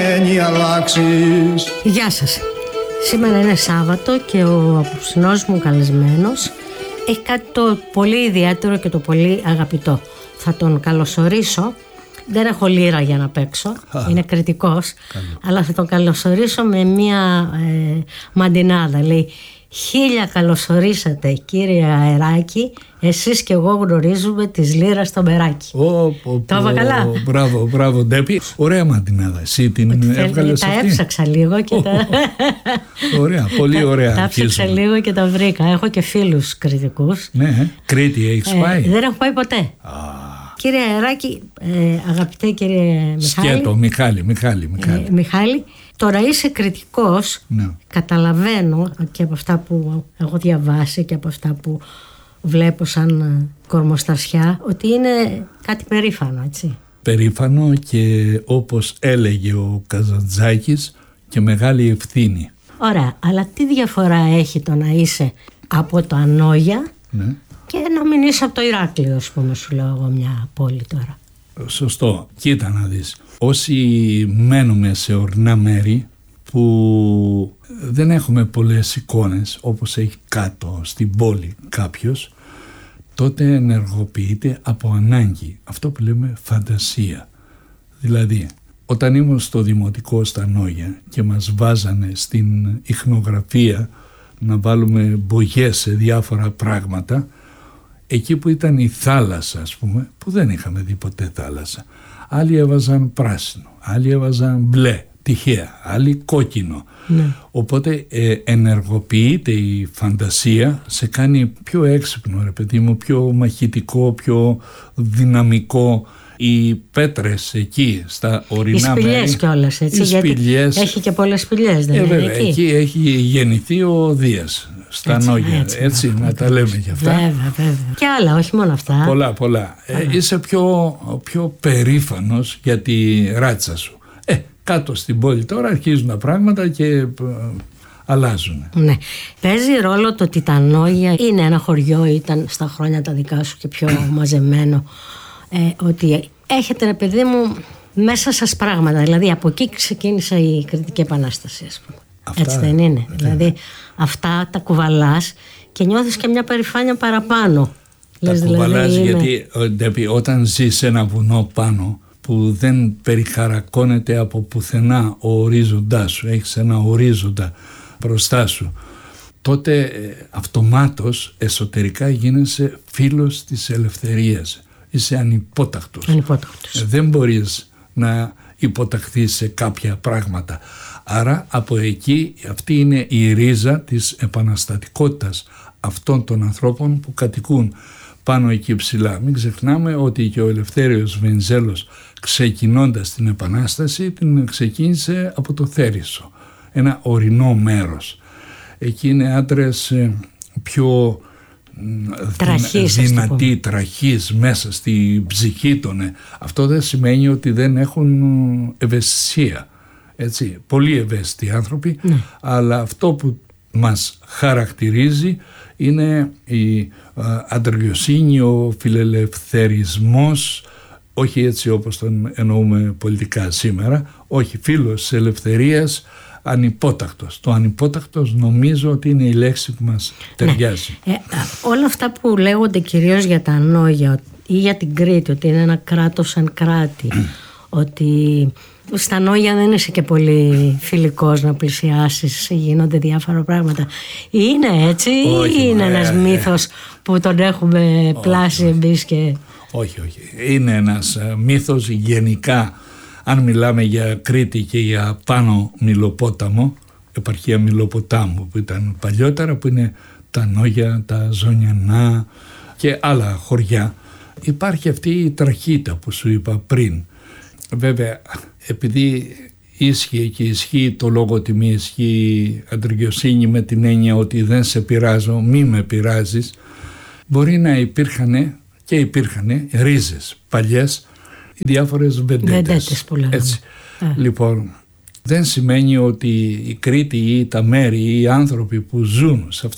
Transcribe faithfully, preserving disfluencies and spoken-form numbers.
Γεια σας. Σήμερα είναι Σάββατο και ο απόψινός μου καλεσμένος έχει κάτι το πολύ ιδιαίτερο και το πολύ αγαπητό. Θα τον καλωσορίσω. Δεν έχω λίρα για να παίξω, είναι κριτικός, αλλά θα τον καλωσορίσω με μια ε, μαντινάδα. Λέει: χίλια καλωσορίσατε κύριε Αεράκη, εσείς και εγώ γνωρίζουμε της λίρας στο Μπεράκι. Oh, oh, το είπα καλά. Oh, μπράβο, μπράβο Ντέπη. Ωραία μαντινάδα. Εσύ την έβγαλες τα αυτή? Τα έψαξα λίγο και oh, τα... Ωραία, πολύ ωραία. Τα έψαξα λίγο και τα βρήκα. Έχω και φίλους κριτικούς. Ναι, Κρήτη έχεις πάει? Ε, δεν έχω πάει ποτέ. Ah. Κύριε Αεράκη, ε, αγαπητέ κύριε Μιχάλη. Σκέτο, Μιχάλη, Μιχάλη, Μιχάλη. Ε, Μιχάλη, τώρα είσαι κριτικός, ναι. Καταλαβαίνω και από αυτά που έχω διαβάσει και από αυτά που βλέπω σαν κορμοστασιά, ότι είναι κάτι περήφανο, έτσι. Περήφανο και όπως έλεγε ο Καζαντζάκης και μεγάλη ευθύνη. Ωραία, αλλά τι διαφορά έχει το να είσαι από το Ανόγια, ναι, και να μην είσαι από το Ηράκλειο, ας πούμε, σου λέω εγώ μια πόλη τώρα. Σωστό. Κοίτα να δεις. Όσοι μένουμε σε ορεινά μέρη που δεν έχουμε πολλές εικόνες, όπως έχει κάτω στην πόλη κάποιος, τότε ενεργοποιείται από ανάγκη. Αυτό που λέμε φαντασία. Δηλαδή, όταν ήμουν στο δημοτικό στα Νόγια και μας βάζανε στην ιχνογραφία να βάλουμε μπογιές σε διάφορα πράγματα, εκεί που ήταν η θάλασσα, ας πούμε, που δεν είχαμε δει ποτέ θάλασσα, άλλοι έβαζαν πράσινο, άλλοι έβαζαν μπλε, τυχαία, άλλοι κόκκινο. Ναι. Οπότε ε, ενεργοποιείται η φαντασία, σε κάνει πιο έξυπνο, ρε παιδί μου, πιο μαχητικό, πιο δυναμικό. Οι πέτρες εκεί στα ορεινά μέρη. Οι σπηλιές κιόλας, έτσι, γιατί σπηλιές, έχει και πολλές σπηλιές, δεν ε, είναι βέβαια, εκεί. Εκεί έχει γεννηθεί ο Δίας. Στα έτσι, Νόγια, έτσι, έτσι, έτσι να τα λέμε κι αυτά. Βέβαια, βέβαια. Και άλλα, όχι μόνο αυτά. Πολλά, πολλά. Ε, είσαι πιο, πιο περήφανος για τη ράτσα σου. Ε, κάτω στην πόλη τώρα αρχίζουν τα πράγματα και ε, αλλάζουν. Ναι. Παίζει ρόλο το ότι τα Νόγια είναι ένα χωριό, ήταν στα χρόνια τα δικά σου και πιο μαζεμένο, ε, ότι έχετε, ρε παιδί μου, μέσα σας πράγματα. Δηλαδή από εκεί ξεκίνησε η Κρητική Επανάσταση, ας πούμε. Αυτά, έτσι δεν είναι? Ναι. Δηλαδή αυτά τα κουβαλάς και νιώθεις και μια περηφάνεια παραπάνω. Τα Λες, κουβαλάς δηλαδή, γιατί Ντέπη, όταν ζεις σε ένα βουνό πάνω που δεν περιχαρακώνεται από πουθενά ο ορίζοντάς σου, έχεις ένα ορίζοντα μπροστά σου, τότε ε, αυτομάτως εσωτερικά γίνεσαι φίλος της ελευθερίας. Είσαι ανυπότακτος. Ανυπότακτος. Ε, δεν μπορείς να υποταχθείς σε κάποια πράγματα. Άρα από εκεί αυτή είναι η ρίζα της επαναστατικότητας αυτών των ανθρώπων που κατοικούν πάνω εκεί ψηλά. Μην ξεχνάμε ότι και ο Ελευθέριος Βενιζέλος, ξεκινώντας την Επανάσταση, την ξεκίνησε από το Θέρισο, ένα ορεινό μέρος. Εκεί είναι άντρες πιο τραχής, δυνατοί, τραχής, μέσα στη ψυχή των. Αυτό δεν σημαίνει ότι δεν έχουν ευαισθησία. Έτσι, πολύ ευαίσθητοι άνθρωποι, ναι. Αλλά αυτό που μας χαρακτηρίζει είναι η αντριοσύνη, ο φιλελευθερισμός, όχι έτσι όπως τον εννοούμε πολιτικά σήμερα, όχι, φίλος της ελευθερίας, ανυπότακτος. Το ανυπότακτος νομίζω ότι είναι η λέξη που μας ταιριάζει. Ναι. Ε, όλα αυτά που λέγονται κυρίως για τα Νόγια ή για την Κρήτη, ότι είναι ένα κράτος σαν κράτη, ότι στα Νόγια δεν είσαι και πολύ φιλικός να πλησιάσεις, γίνονται διάφορα πράγματα. Είναι έτσι όχι, ή είναι ε, ένας ε, μύθος που τον έχουμε πλάσει όχι, εμείς και... Όχι, όχι. Είναι ένας μύθος γενικά. Αν μιλάμε για Κρήτη και για πάνω Μιλοπόταμο, επαρχία Μιλοποτάμου που ήταν παλιότερα, που είναι τα Νόγια, τα Ζωνιανά και άλλα χωριά, υπάρχει αυτή η τραχύτα που σου είπα πριν. Βέβαια, επειδή ίσχυε και ισχύει το λόγο τιμή, ισχύει αντρικιοσύνη με την έννοια ότι δεν σε πειράζω, μη με πειράζεις, μπορεί να υπήρχαν και υπήρχαν ρίζες παλιές, διάφορες βεντέτες. Βεντέτες που λέμε. Έτσι. Λοιπόν, δεν σημαίνει ότι η Κρήτη ή τα μέρη ή οι άνθρωποι που ζουν σε αυτά